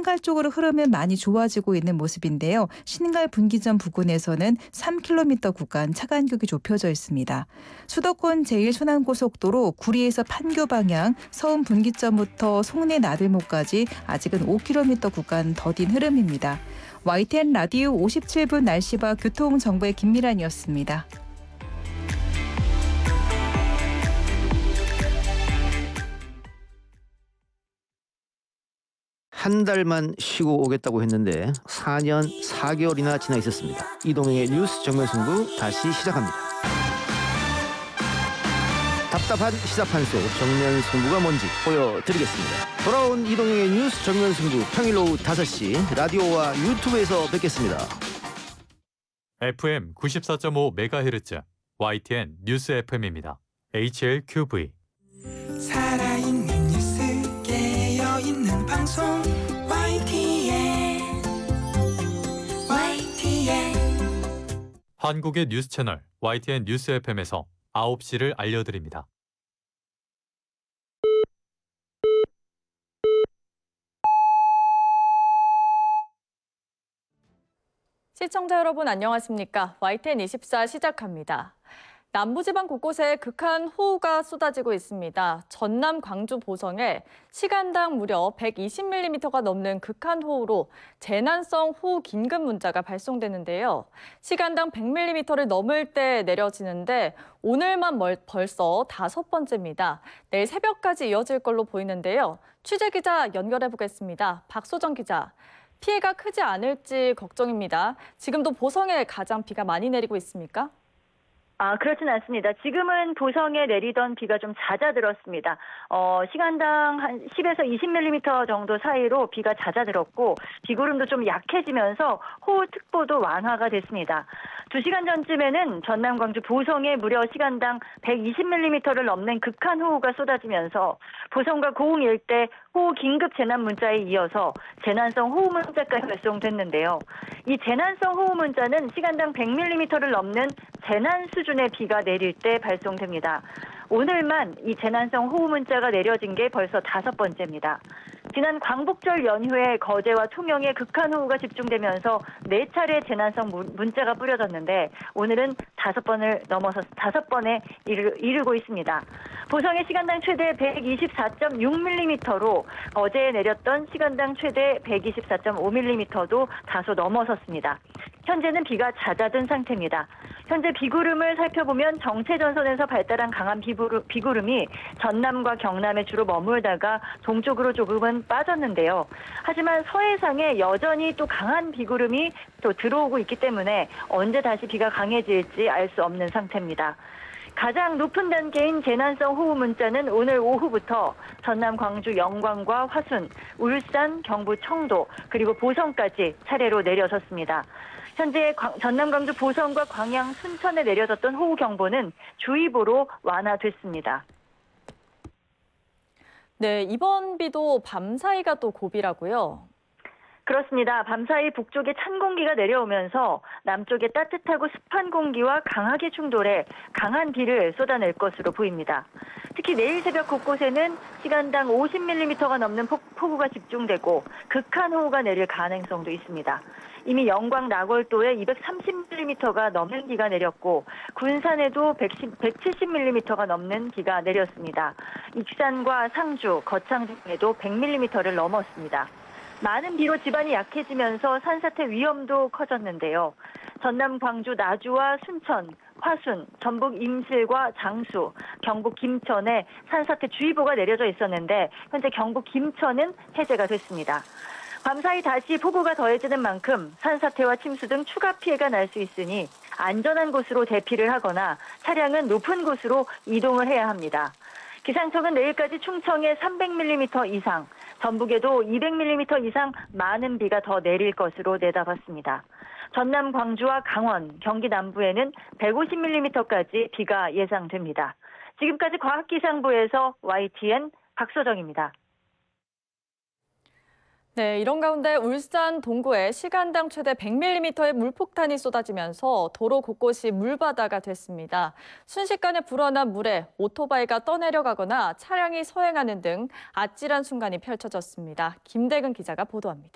신갈 쪽으로 흐름은 많이 좋아지고 있는 모습인데요. 신갈 분기점 부근에서는 3km 구간 차 간격이 좁혀져 있습니다. 수도권 제1순환고속도로 구리에서 판교 방향 서운 분기점부터 송내 나들목까지 아직은 5km 구간 더딘 흐름입니다. YTN 라디오 57분 날씨와 교통정보의 김미란이었습니다. 한 달만 쉬고 오겠다고 했는데 4년 4개월이나 지나 있었습니다. 이동영의 뉴스 정면승부 다시 시작합니다. 답답한 시사판소 정면승부가 뭔지 보여드리겠습니다. 돌아온 이동영의 뉴스 정면승부 평일 오후 5시 라디오와 유튜브에서 뵙겠습니다. FM 94.5MHz YTN 뉴스 FM입니다. HLQV 살아있는 뉴스 깨어있는 방송 YTN 한국의 뉴스 채널 YTN 뉴스 FM에서 9시를 알려드립니다. 시청자 여러분 안녕하십니까? YTN 24 시작합니다. 남부지방 곳곳에 극한 호우가 쏟아지고 있습니다. 전남, 광주, 보성에 시간당 무려 120mm가 넘는 극한 호우로 재난성 호우 긴급 문자가 발송되는데요. 시간당 100mm를 넘을 때 내려지는데 오늘만 벌써 5번째입니다. 내일 새벽까지 이어질 걸로 보이는데요. 취재기자 연결해 보겠습니다. 박소정 기자. 피해가 크지 않을지 걱정입니다. 지금도 보성에 가장 비가 많이 내리고 있습니까? 그렇진 않습니다. 지금은 보성에 내리던 비가 좀 잦아들었습니다. 시간당 한 10에서 20mm 정도 사이로 비가 잦아들었고 비구름도 좀 약해지면서 호우특보도 완화가 됐습니다. 2시간 전쯤에는 전남, 광주, 보성에 무려 시간당 120mm를 넘는 극한 호우가 쏟아지면서 보성과 고흥 일대 호우 긴급 재난 문자에 이어서 재난성 호우 문자까지 발송됐는데요. 이 재난성 호우 문자는 시간당 100mm를 넘는 재난 수준의 비가 내릴 때 발송됩니다. 오늘만 이 재난성 호우 문자가 내려진 게 벌써 5번째입니다. 지난 광복절 연휴에 거제와 통영에 극한 호우가 집중되면서 4차례 재난성 문자가 뿌려졌는데 오늘은 5번을 넘어서 5번에 이르고 있습니다. 보성의 시간당 최대 124.6mm로 어제 내렸던 시간당 최대 124.5mm도 다소 넘어섰습니다. 현재는 비가 잦아든 상태입니다. 현재 비구름을 살펴보면 정체전선에서 발달한 강한 비구름이 전남과 경남에 주로 머물다가 동쪽으로 조금은 빠졌는데요. 하지만 서해상에 여전히 또 강한 비구름이 또 들어오고 있기 때문에 언제 다시 비가 강해질지 알 수 없는 상태입니다. 가장 높은 단계인 재난성 호우 문자는 오늘 오후부터 전남, 광주, 영광과 화순, 울산, 경부, 청도, 그리고 보성까지 차례로 내려섰습니다. 현재 전남, 광주, 보성과 광양, 순천에 내려졌던 호우 경보는 주의보로 완화됐습니다. 네, 이번 비도 밤사이가 또 고비라고요? 그렇습니다. 밤사이 북쪽에 찬 공기가 내려오면서 남쪽에 따뜻하고 습한 공기와 강하게 충돌해 강한 비를 쏟아낼 것으로 보입니다. 특히 내일 새벽 곳곳에는 시간당 50mm가 넘는 폭우가 집중되고 극한 호우가 내릴 가능성도 있습니다. 이미 영광 나골도에 230mm가 넘는 비가 내렸고 군산에도 170mm가 넘는 비가 내렸습니다. 익산과 상주, 거창 등에도 100mm를 넘었습니다. 많은 비로 지반이 약해지면서 산사태 위험도 커졌는데요. 전남, 광주, 나주와 순천, 화순, 전북 임실과 장수, 경북 김천에 산사태 주의보가 내려져 있었는데 현재 경북 김천은 해제가 됐습니다. 밤사이 다시 폭우가 더해지는 만큼 산사태와 침수 등 추가 피해가 날 수 있으니 안전한 곳으로 대피를 하거나 차량은 높은 곳으로 이동을 해야 합니다. 기상청은 내일까지 충청에 300mm 이상, 전북에도 200mm 이상 많은 비가 더 내릴 것으로 내다봤습니다. 전남, 광주와 강원, 경기 남부에는 150mm까지 비가 예상됩니다. 지금까지 과학기상부에서 YTN 박소정입니다. 네, 이런 가운데 울산 동구에 시간당 최대 100mm의 물폭탄이 쏟아지면서 도로 곳곳이 물바다가 됐습니다. 순식간에 불어난 물에 오토바이가 떠내려가거나 차량이 서행하는 등 아찔한 순간이 펼쳐졌습니다. 김대근 기자가 보도합니다.